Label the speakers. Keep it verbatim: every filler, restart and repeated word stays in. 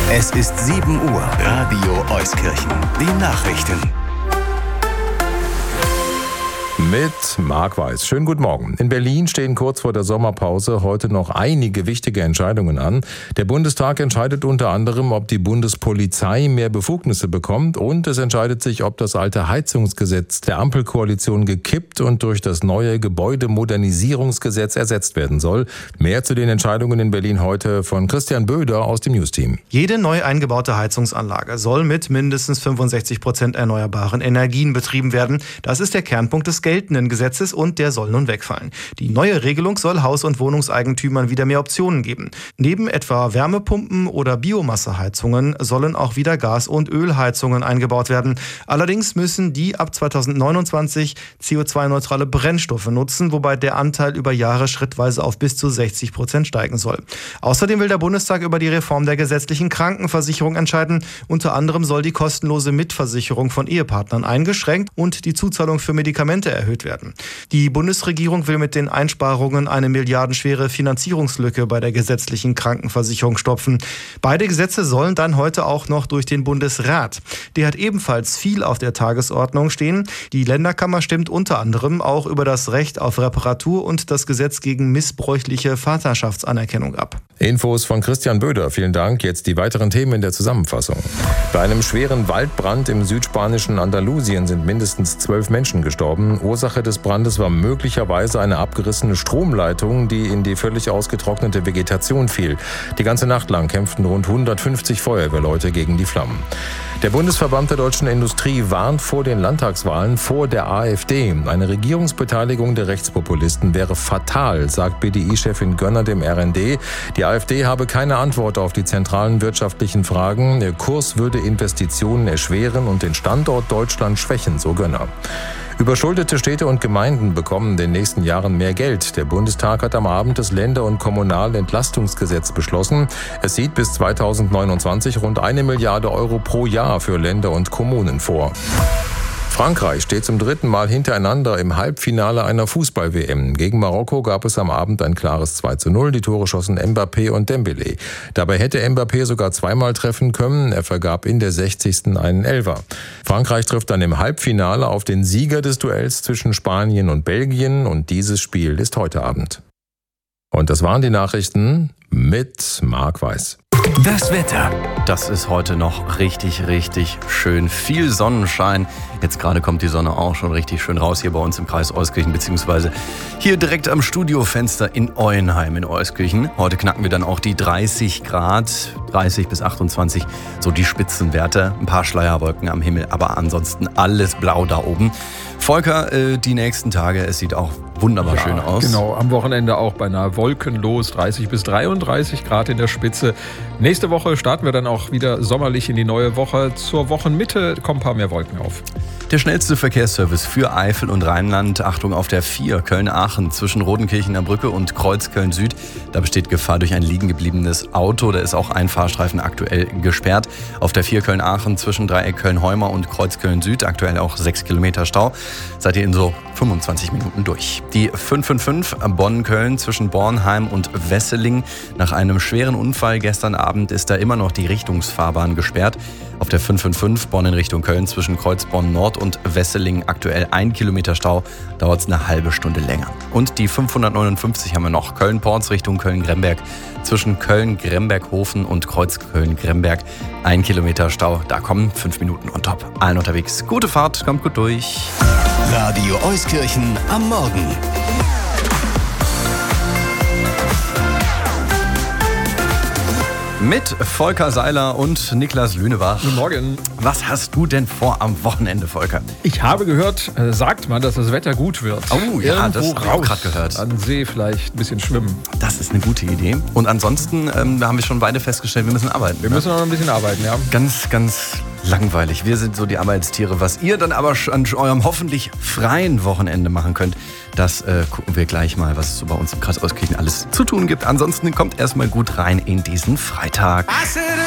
Speaker 1: Es ist sieben Uhr. Radio Euskirchen. Die Nachrichten.
Speaker 2: Mit Marc Weiß. Schönen guten Morgen. In Berlin stehen kurz vor der Sommerpause heute noch einige wichtige Entscheidungen an. Der Bundestag entscheidet unter anderem, ob die Bundespolizei mehr Befugnisse bekommt, und es entscheidet sich, ob das alte Heizungsgesetz der Ampelkoalition gekippt und durch das neue Gebäudemodernisierungsgesetz ersetzt werden soll. Mehr zu den Entscheidungen in Berlin heute von Christian Böder aus dem News-Team.
Speaker 3: Jede neu eingebaute Heizungsanlage soll mit mindestens fünfundsechzig Prozent erneuerbaren Energien betrieben werden. Das ist der Kernpunkt des geltenden Gesetzes und der soll nun wegfallen. Die neue Regelung soll Haus- und Wohnungseigentümern wieder mehr Optionen geben. Neben etwa Wärmepumpen oder Biomasseheizungen sollen auch wieder Gas- und Ölheizungen eingebaut werden. Allerdings müssen die ab zweitausendneunundzwanzig C O zwei neutrale Brennstoffe nutzen, wobei der Anteil über Jahre schrittweise auf bis zu sechzig Prozent steigen soll. Außerdem will der Bundestag über die Reform der gesetzlichen Krankenversicherung entscheiden. Unter anderem soll die kostenlose Mitversicherung von Ehepartnern eingeschränkt und die Zuzahlung für Medikamente erhöht werden. Die Bundesregierung will mit den Einsparungen eine milliardenschwere Finanzierungslücke bei der gesetzlichen Krankenversicherung stopfen. Beide Gesetze sollen dann heute auch noch durch den Bundesrat. Der hat ebenfalls viel auf der Tagesordnung stehen. Die Länderkammer stimmt unter anderem auch über das Recht auf Reparatur und das Gesetz gegen missbräuchliche Vaterschaftsanerkennung ab.
Speaker 2: Infos von Christian Böder. Vielen Dank. Jetzt die weiteren Themen in der Zusammenfassung. Bei einem schweren Waldbrand im südspanischen Andalusien sind mindestens zwölf Menschen gestorben. Ursache des Brandes war möglicherweise eine abgerissene Stromleitung, die in die völlig ausgetrocknete Vegetation fiel. Die ganze Nacht lang kämpften rund hundertfünfzig Feuerwehrleute gegen die Flammen. Der Bundesverband der deutschen Industrie warnt vor den Landtagswahlen vor der AfD. Eine Regierungsbeteiligung der Rechtspopulisten wäre fatal, sagt B D I-Chefin Gönner dem R N D. Die AfD habe keine Antwort auf die zentralen wirtschaftlichen Fragen. Der Kurs würde Investitionen erschweren und den Standort Deutschland schwächen, so Gönner. Überschuldete Städte und Gemeinden bekommen in den nächsten Jahren mehr Geld. Der Bundestag hat am Abend das Länder- und Kommunalentlastungsgesetz beschlossen. Es sieht bis zweitausendneunundzwanzig rund eine Milliarde Euro pro Jahr für Länder und Kommunen vor. Frankreich steht zum dritten Mal hintereinander im Halbfinale einer Fußball-W M. Gegen Marokko gab es am Abend ein klares zwei zu null. Die Tore schossen Mbappé und Dembélé. Dabei hätte Mbappé sogar zweimal treffen können. Er vergab in der sechzigsten einen Elfer. Frankreich trifft dann im Halbfinale auf den Sieger des Duells zwischen Spanien und Belgien. Und dieses Spiel ist heute Abend. Und das waren die Nachrichten mit Marc Weiß.
Speaker 1: Das Wetter.
Speaker 4: Das ist heute noch richtig, richtig schön. Viel Sonnenschein. Jetzt gerade kommt die Sonne auch schon richtig schön raus hier bei uns im Kreis Euskirchen, beziehungsweise hier direkt am Studiofenster in Euenheim in Euskirchen. Heute knacken wir dann auch die dreißig Grad, dreißig bis achtundzwanzig, so die Spitzenwerte. Ein paar Schleierwolken am Himmel, aber ansonsten alles blau da oben. Volker, äh, die nächsten Tage, es sieht auch wunderbar ja, schön aus.
Speaker 5: Genau, am Wochenende auch beinahe wolkenlos, dreißig bis dreiunddreißig Grad in der Spitze. Nächste Woche starten wir dann auch wieder sommerlich in die neue Woche. Zur Wochenmitte kommen ein paar mehr Wolken auf.
Speaker 4: Der schnellste Verkehrsservice für Eifel und Rheinland. Achtung auf der vier Köln-Aachen zwischen Rodenkirchener Brücke und Kreuz Köln-Süd. Da besteht Gefahr durch ein liegen gebliebenes Auto. Da ist auch ein Fahrstreifen aktuell gesperrt. Auf der vier Köln-Aachen zwischen Dreieck Köln-Heumer und Kreuz Köln-Süd aktuell auch sechs Kilometer Stau. Seid ihr in so fünfundzwanzig Minuten durch. Die fünf fünf fünf Bonn-Köln zwischen Bornheim und Wesseling. Nach einem schweren Unfall gestern Abend ist da immer noch die Richtungsfahrbahn gesperrt. Auf der fünf fünf fünf Bonn in Richtung Köln zwischen Kreuzborn Nord und Wesseling aktuell ein Kilometer Stau. Dauert es eine halbe Stunde länger. Und die fünfhundertneunundfünfzig haben wir noch. Köln-Porz Richtung Köln-Gremberg. Zwischen Köln-Gremberg-Hofen und Kreuz-Köln-Gremberg ein Kilometer Stau. Da kommen fünf Minuten on top. Allen unterwegs. Gute Fahrt, kommt gut durch.
Speaker 1: Radio Euskirchen am Morgen.
Speaker 4: Mit Volker Seiler und Niklas Lünebach.
Speaker 5: Guten Morgen.
Speaker 4: Was hast du denn vor am Wochenende, Volker?
Speaker 5: Ich habe gehört, äh, sagt man, dass das Wetter gut wird.
Speaker 4: Oh ja,
Speaker 5: Irgendwo
Speaker 4: das habe ich auch gerade gehört.
Speaker 5: An See vielleicht ein bisschen schwimmen.
Speaker 4: Das ist eine gute Idee. Und ansonsten ähm, haben wir schon beide festgestellt, wir müssen arbeiten.
Speaker 5: Wir
Speaker 4: ne?
Speaker 5: müssen noch ein bisschen arbeiten, ja.
Speaker 4: Ganz, ganz langweilig. Wir sind so die Arbeitstiere. Was ihr dann aber an eurem hoffentlich freien Wochenende machen könnt, das äh, gucken wir gleich mal, was es so bei uns im Kreis Euskirchen alles zu tun gibt. Ansonsten kommt erstmal gut rein in diesen Freitag.